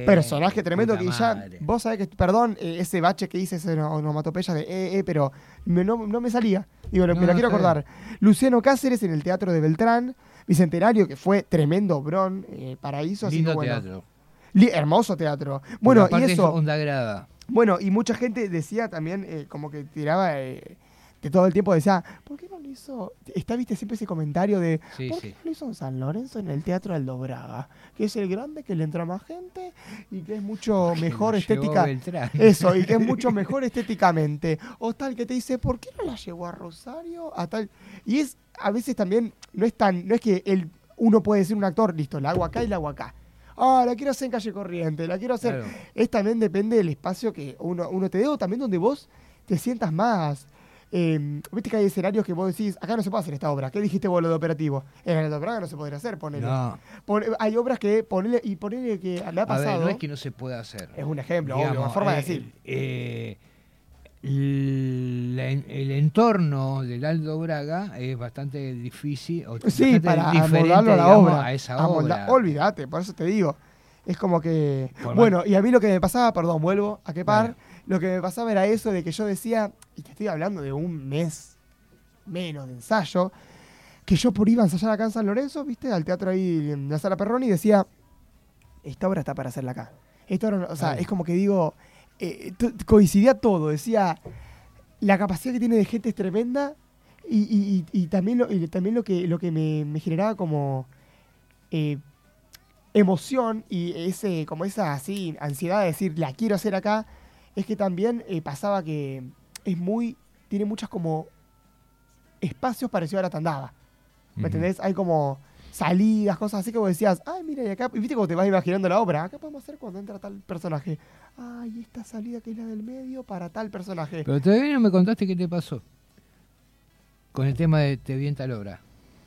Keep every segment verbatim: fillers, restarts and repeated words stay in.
personaje tremendo que madre. ya, vos sabés que, perdón, eh, ese bache que hice, ese onomatopeya de eh, eh, pero me, no, no me salía. Digo, No, me la quiero está acordar. Luciano Cáceres en el Teatro de Beltrán, Bicentenario, que fue tremendo obrón, eh, paraíso. Así Lindo que, bueno, teatro. li- hermoso teatro. Porque Bueno, y aparte eso. es onda grada. Bueno, y mucha gente decía también, eh, como que tiraba eh, de todo el tiempo, decía, ¿por qué no lo hizo? Está, viste, siempre ese comentario de, Sí, ¿por sí. qué no lo hizo en San Lorenzo en el Teatro Aldo Braga? Que es el grande, que le entra más gente y que es mucho Porque mejor lo llevó estética. Beltrán. Eso, y que es mucho mejor estéticamente. O tal que te dice, ¿por qué no la llevó a Rosario? A tal. Y es, a veces también, no es tan, no es que el, uno puede decir un actor, listo, la hago acá y la hago acá. Ah, la quiero hacer en Calle Corriente, la quiero hacer. Claro. Es también depende del espacio que uno, uno te dé, o también donde vos te sientas más. Eh, Viste que hay escenarios que vos decís, acá no se puede hacer esta obra. ¿Qué dijiste vos lo de operativo? En el de Braga no se podría hacer, ponele. No. Pon- hay obras que ponele, y ponele que me ha A pasado. ver, no es que no se pueda hacer. Es un ejemplo, Digamos, obvio, una forma de eh, decir. eh, el, el entorno del Aldo Braga es bastante difícil, o Sí, bastante para diferente, amoldarlo a la digamos, obra. a esa Amolda- obra. Olvídate, por eso te digo. Es como que. Por Bueno, y a mí lo que me pasaba, perdón, vuelvo a quepar. Dale. Lo que me pasaba era eso de que yo decía, y te estoy hablando de un mes menos de ensayo, que yo por iba a ensayar acá en San Lorenzo, ¿viste? Al teatro ahí en la Sala Perroni, y decía, esta obra está para hacerla acá. Esta obra no- o sea, Ay. es como que digo, eh, t- coincidía todo. Decía, la capacidad que tiene de gente es tremenda, y, y- y- y también, lo, y también lo que, lo que me, me generaba como eh, emoción y ese, como esa así, ansiedad de decir, la quiero hacer acá, es que también eh, pasaba que es muy, tiene muchas como espacios parecidos a la tandada. ¿Me Ujú. entendés? Hay como salidas, cosas así que vos decías, ay, mira, y acá, y viste cómo te vas imaginando la obra, acá podemos hacer cuando entra tal personaje. Ay, esta salida que es la del medio para tal personaje. Pero todavía no me contaste qué te pasó con el tema de Te vi en tal obra.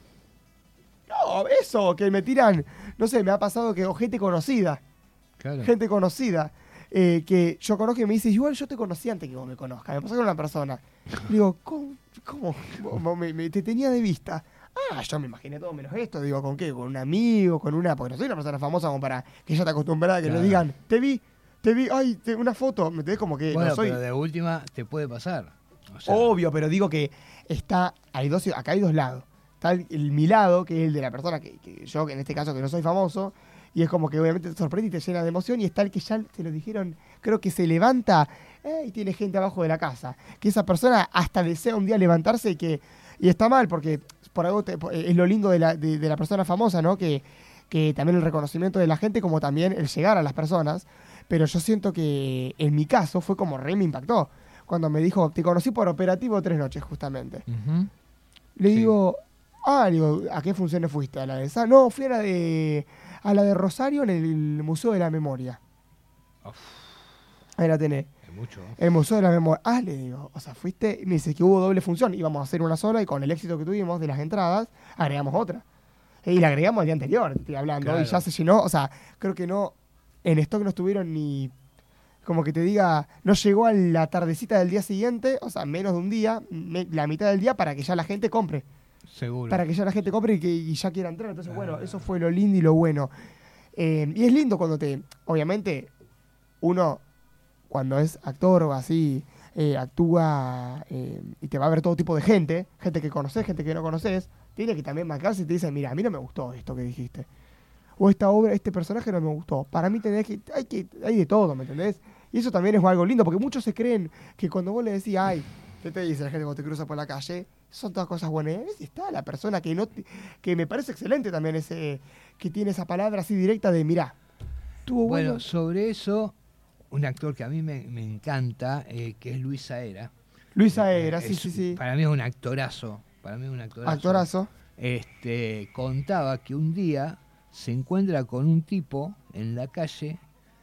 No, eso, que me tiran, no sé, me ha pasado que, o gente conocida, Claro. gente conocida, eh, que yo conozco y me dice, igual yo te conocí antes que vos me conozcas, me pasó con una persona. Digo, ¿cómo? ¿Cómo? Vos me, me- te tenía de vista. Ah, yo me imaginé todo menos esto. Digo, ¿con qué? ¿Con un amigo? ¿Con una? Porque no soy una persona famosa como para que ya te acostumbrada a que Claro. le digan, te vi, te vi, ay, te- una foto. ¿Me entendés? Como que Bueno, no soy... pero de última te puede pasar. O sea, Obvio, pero digo que está, hay dos, acá hay dos lados. Está el, el mi lado, que es el de la persona que, que yo, que en este caso que no soy famoso, y es como que obviamente te sorprende y te llena de emoción, y está el que ya te lo dijeron, creo que se levanta eh, y tiene gente abajo de la casa. Que esa persona hasta desea un día levantarse y que, y está mal, porque por algo te- es lo lindo de la, de, de la persona famosa, ¿no? Que, que también el reconocimiento de la gente, como también el llegar a las personas. Pero yo siento que en mi caso fue como re me impactó. Cuando me dijo, te conocí por Operativo Tres Noches, justamente. ujú. Le Sí. digo, ah, le digo, ¿a qué funciones fuiste? ¿A la de esa? No, fui a la de, a la de Rosario en el Museo de la Memoria. Uf, Ahí la tenés. es mucho. El Museo de la Memoria. Ah, le digo, o sea, fuiste. Me dice que hubo doble función. Íbamos a hacer una sola y con el éxito que tuvimos de las entradas, agregamos otra. Y la agregamos el día anterior, estoy hablando. Claro. Y ya se llenó. O sea, creo que no. En stock no estuvieron ni. Como que te diga, no llegó a la tardecita del día siguiente, o sea, menos de un día, me- la mitad del día para que ya la gente compre. Seguro. Para que ya la gente compre y que y ya quiera entrar. Entonces, Ah. bueno, eso fue lo lindo y lo bueno. Eh, y es lindo cuando te. Obviamente, uno, cuando es actor o así, eh, actúa eh, y te va a ver todo tipo de gente, gente que conoces, gente que no conoces, tiene que también marcarse y te dice, mira, a mí no me gustó esto que dijiste. O esta obra, este personaje no me gustó. Para mí tenés que, hay que, hay de todo, ¿me entendés? Y eso también es algo lindo, porque muchos se creen que cuando vos le decís, ay, ¿qué te dice la gente cuando te cruza por la calle? Son todas cosas buenas. Y a veces está la persona que no te- que me parece excelente también ese, que tiene esa palabra así directa de, mirá, tuvo bueno. Bueno, sobre eso, un actor que a mí me, me encanta, eh, que es Luis Saera. Luisa Eh, era, sí, es- sí, sí. Para mí es un actorazo. Para mí es un actorazo. Actorazo. Este, contaba que un día se encuentra con un tipo en la calle,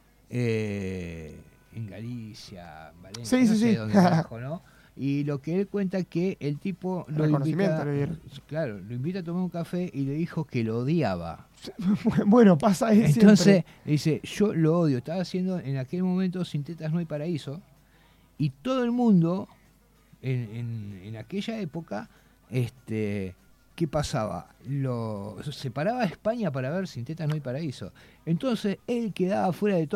eh, en Galicia, Valencia, Sí, no sí, sé sí. dónde carajo, ¿no? Y lo que él cuenta que el tipo lo Reconocimiento, invita, le dieron. claro, lo invita a tomar un café y le dijo que lo odiaba. Bueno, pasa ahí Entonces, siempre. dice, yo lo odio. Estaba haciendo en aquel momento Sin Tetas No Hay Paraíso. Y todo el mundo, en, en- en aquella época, este, ¿qué pasaba? Lo, se paraba a España para ver Sin Tetas No Hay Paraíso. Entonces, él quedaba fuera de todo.